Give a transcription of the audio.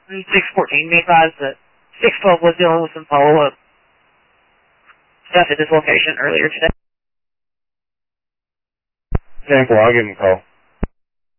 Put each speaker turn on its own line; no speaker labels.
614, be advised that 612 was dealing with some follow-up stuff at this location earlier today.
10-4, I'll give him a call.